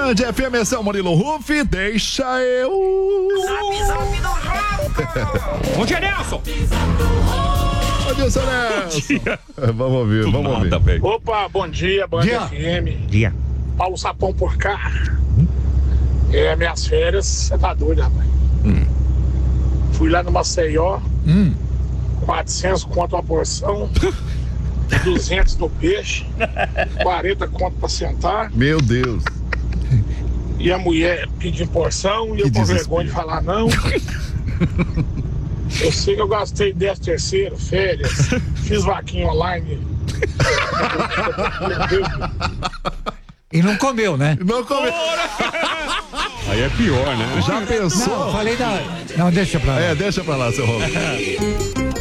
Band FM, esse é o Murilo Ruff, deixa eu... Zap do Rato. Bom dia, Nelson. Bom dia, seu Nelson. Vamos ouvir, vamos ouvir. Véio. Opa, bom dia, Band FM. Dia. Paulo Sapão por cá. Minhas férias, você tá doido, rapaz. Fui lá no Maceió, 400 conto uma porção, 200 no peixe, 40 conto pra sentar. Meu Deus. E a mulher pedindo porção e eu com vergonha de falar não. Eu sei que eu gastei 10º, férias, fiz vaquinha online. E não comeu, né? Não come... Aí é pior, né? Já pensou? Não, falei da... Não, deixa pra lá. Deixa pra lá, seu Roberto.